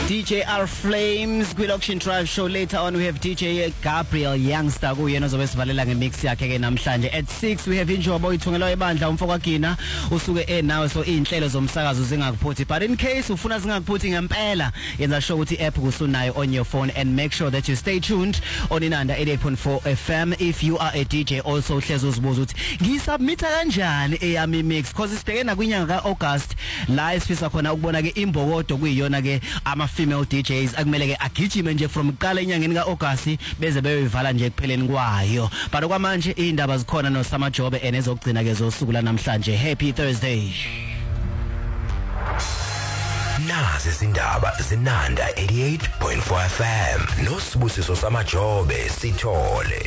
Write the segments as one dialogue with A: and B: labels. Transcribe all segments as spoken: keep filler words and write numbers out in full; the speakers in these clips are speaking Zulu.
A: D J R Flames kwi-Auction Drive show. Later on we have D J Gabriel Youngster kuyena ozobe sivalela ngemix yakhe ke namhlanje. At six we have Injobo ithungelo ebandla umfokagina usuke enawe, so inhlelo zomsakazo zingakuphuthi, but in case ufuna zingakuphuthi ngempela yenza sure ukuthi app kusunayo on your phone and make sure that you stay tuned on Inanda eighty-eight point four F M. If you are a D J also hlezi uzibuza ukuthi ngisubmita kanjani eyami mix, cause sibheke na kwinyanga ka August la sifisa khona ukubona ke imbokodo kuyiyona ke ama female D Js akumele ke agijime nje from qala enyangeni ka August beze beyivala nje kupheleni kwayo, but kwamanje indaba zikhona no Samajobe enezogcina ke zosuku la namhlanje. Happy Thursday.
B: Nazi izindaba zinanda eighty-eight point four F M noSibusiso Samajobe sithole.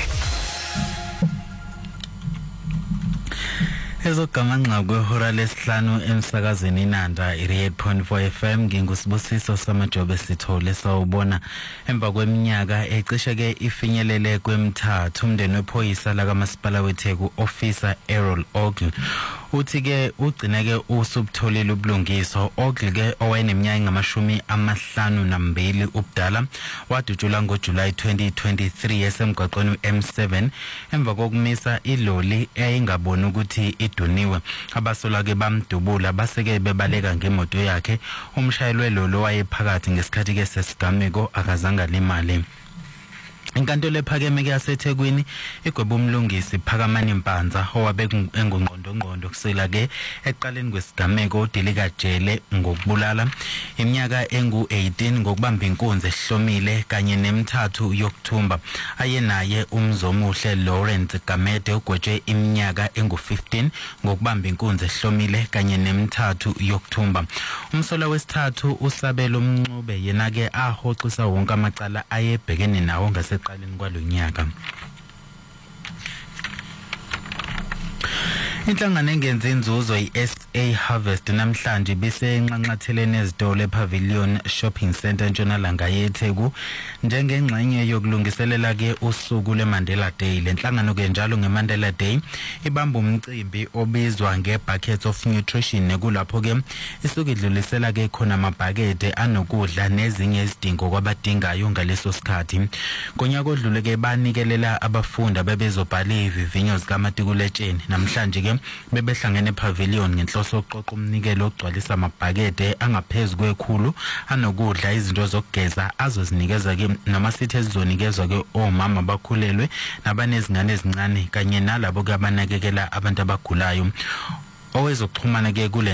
C: Ezogamanxa kwehora lesihlanu emsakazweni Inanda eighty-eight point four F M nginguSibusiso Samajobe sithole. Sawubona emva kweminyaka ecisheke ifinyelele kwemthathu umndeni wephoyisa la kaMasipala weTheku officer Errol Ogle uthi ke ugcineke usubutholile ubulungiso. Ogle ke owayeneminyaka ngamashumi amahlanu nambili ubudala wadutshula ngoJuly twenty twenty-three esemgwaqweni M seven emva kokumisa iloli eyayingaboni ukuthi iduniwe. Abasola ke bamdubula baseke bebaleka ngemoto yakhe. Umshayeli welolo wayephakathi ngesikhathi ke sesigameko akazanga limali. Inkantolo ephakeme ke yaseThekwini igweba umlungisi Phakamani Mpanza owabe engongqondo ngqondo kusela ke eqaleni kwesigameko uDilika Jele ngokubulala iminyaka engu eighteen ngokubamba inkunzi ehlomile kanye nemithathu yokuthumba. Ayenaye umzomuhle Lawrence Gamede ugwetshwe iminyaka engu fifteen ngokubamba inkunzi ehlomile kanye nemithathu yokuthumba. Umsola wesithathu uSabelo Mncube yena ke ahoxisa wonke amacala ayebhekene nawo ngase qaleni kwalonyaka. Inhlangano engenza inzuzo i-S A Harvest namhlanje bise enxanxathelene ezitolo ePavilion Shopping Center eNtshonalanga yeTheku njengengxenye yokulungiselela ke usuku leMandela Day. Le nhlangano ke njalo ngeMandela Day ibamba umcimbi obizwa ngeBuckets of Nutrition nekulapho ke isuke idlulisela ke khona amabhakede anokudla nezinye izidingo kwabadingayo ngaleso sikhathi. Ngonyaka odlule ke banikelela abafundi abebezobhala ivivinyo zikaMatikuletsheni. Namhlanje ke bebehlangene ePavilion ngenhloso yokuqoqa umnikelo ogcwalisa amabhakede angaphezulu kwekhulu anokudla izinto zokugeza azozinikeza ke noma sithi ezizonikezwa ke omama bakhulelwe nabanezingane ezincane kanye nalabo ke abanakekela abantu abagulayo. Owezokuxhumana ke kule